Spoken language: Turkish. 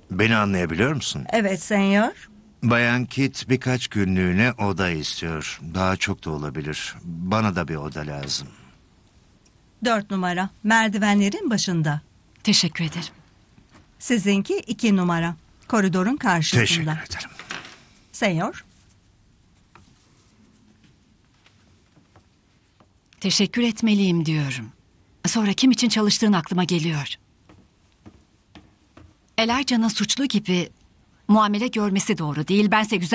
Beni anlayabiliyor musun? Evet senyor. Bayan Kit birkaç günlüğüne oda istiyor. Daha çok da olabilir. Bana da bir oda lazım. 4 numara. Merdivenlerin başında. Teşekkür ederim. Sizinki 2 numara. Koridorun karşısında. Teşekkür ederim. Senyor. Teşekkür etmeliyim diyorum. Sonra kim için çalıştığın aklıma geliyor. Elijah'nın suçlu gibi muamele görmesi doğru değil. Bense güzel